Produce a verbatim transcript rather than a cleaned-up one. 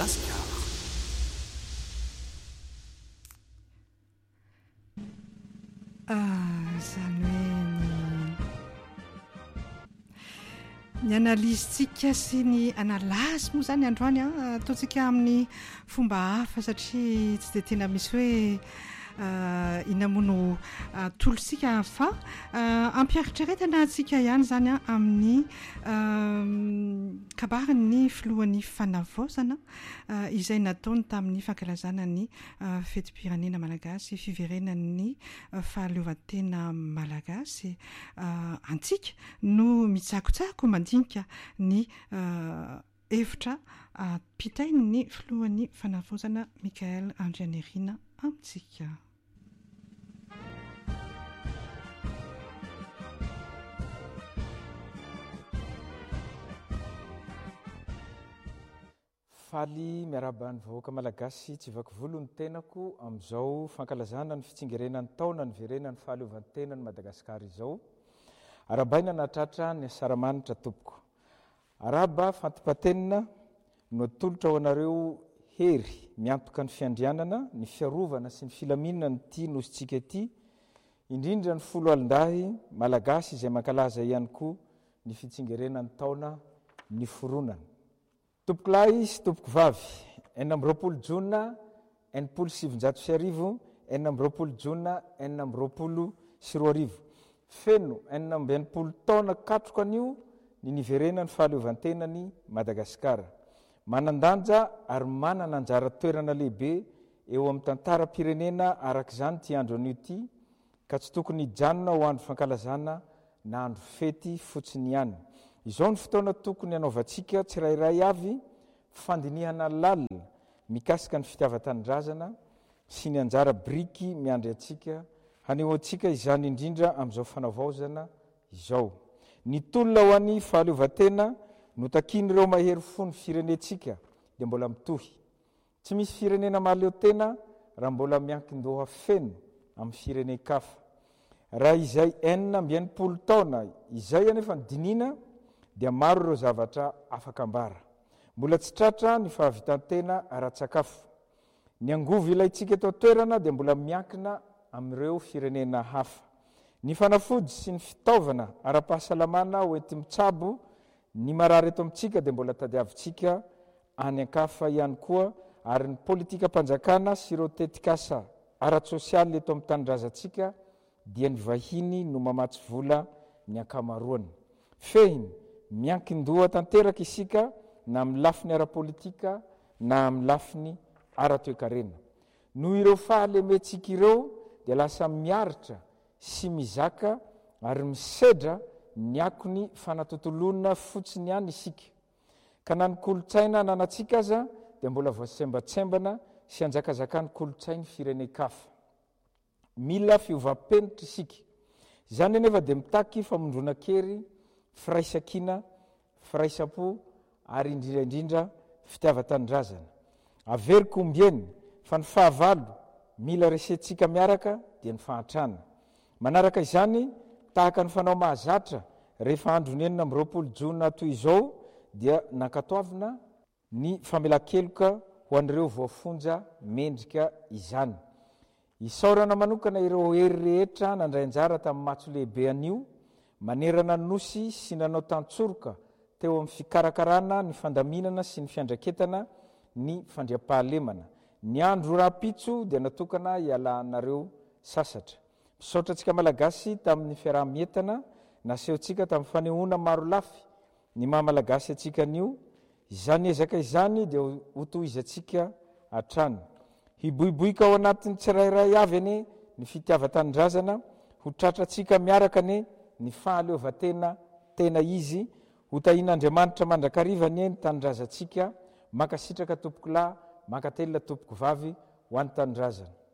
Madagasikara. Ah, izany hoe ny ny analizitsika sy ny analasy moa zany androany a ataontsika amin'ny fomba hafa satria tsy dia tena misy hoe Uh, inamono uh, tolosika fa uh, ampiaritreretana antsika ihany zany a amin'ny uh, kabariny filohan'ny fanavaozana uh, izay nataony tamin'ny fankalazana ny uh, fetim-pirenena malagasy fiverenan'ny uh, fahaleovantena malagasy uh, antsika no mitsakotsako mandinika ny uh, efitra uh, pitainy filohan'ny fanavaozana Mikael Andrianirina amintsika. Faly miarabany vahoaka malagasy tsy vaky volo ny tenako amin'izao fankalazana ny fitsingerenan'ny taona ny verenan'ny fahaleovantenany Madagasikara izao. Arabaina natratra ny asaramanitra tompoko. Araba fantipatenina no atolotra ho anareo hery miantoka ny fiandrianana, ny fiarovana sy ny filaminana ny ty nositsika ity, indrindra ny folo alindahy malagasy izay mankalaza ihany koa ny fitsingerenan'ny taona ny foronana. Tompoko lahy sy tompoko vavy, enina amby roapolo jona, enimpolo sy sivinjato sy arivo, enina amby roapolo jona, enina amby roapolo sy roa arivo. Feno enina amby enimpolo taona katroka anio ny niverenan'ny fahaleovantenany Madagasikara. Manandanja ary manana anjara toerana lehibe eo amin'ny tantaram-pirenena arak'izany ty andro anio ty, ka tsy tokony hijanona ho andro fankalazana na andro fety fotsiny ihany. Izao ny fotoana tokony anaovantsika tsirairay avy fandinihana lalina mikasika ny fitiavan-tanindrazana sy ny anjara briky miandry antsika haneho antsika izany indrindra amin'izao fanavaozana izao. Ny tolona ho an'ny fahaleovantena no takin'ireo mahery fony firenetsika dia mbola mitohy. Tsy misy firenena mahaleo tena raha mbola miankin-doha feno amin'ny firenen-kafa. Raha izay enina amby enimpolo taona izay anefa ny dinina dia maro ireo zavatra afaka ambara. Mbola tsy tratra ny fahavitantena ara-tsakafo. Ny angovo ilayntsika eto toerana dia mbola miankina amin'ireo firenena hafa. Ny fanafody sy ny fitaovana ara-pahasalamana hoenty mitsabo ny marary eto amintsika dia mbola tadiavintsika any ankafa ihany koa, ary ny politika mpanjakana sy ireo tetikasa ara-tsosialy eto amin'ny tanindrazantsika dia ny vahiny no mamatsy vola ny ankamaroany. Fehiny miankin-doha tanteraka isika na amin'ny lafiny ara-politika na amin'ny lafiny ara-toekarena. Noho ireo fahalementsika ireo dia lasa miaritra sy mizaka ary misedra ny akony fanatotolona fotsiny ihany isika. Ka na ny kolotsaina nanantsika aza dia mbola voasembatsembana sy anjakazakany kolotsainy firenen-kafa. Mila fiovam-penitra isika. Izany anefa dia mitaky famondrona kery, firaisan-kina, firaisam-po ary indrindraindrindra fitiavan-tanindrazana. Averiko ombieny fa ny fahavalo mila resentsika miaraka dia ny fahatrana. Manaraka izany tahaka ny fanao mahazatra rehefa andro ny enina amby roapolo jona toy izao dia nankatoavina ny famelakeloka ho an'ireo voafonja mendrika izany. Isaorana manokana ireo hery rehetra nandray anjara tamin'ny matso lehibe anio, manerana nosy sy nanao tantsoroka teo amin'ny fikarakarana ny fandaminana sy ny fiandraketana ny fandriam-pahalemana. Ny andro raha-pitso dia natokana hialanareo sasatra. Misaotra antsika malagasy tamin'ny fiaraha-mientana nasehontsika tamin'ny fanehoana maro lafy ny maha-malagasy atsika anio. Izany ezaka izany dia ho tohizantsika hatrany. Hiboiboika ao anatin'ny tsirairay avy ane ny fitiavan-tanindrazana, ho tratratsika miaraka ane ny fahaleovantena tena izy, ho tahin'Andriamanitra mandrakariva ane ny tanindrazantsika, makasitraka tompoko lahy, makatelina tompoko vavy ho an'ny tanindrazana.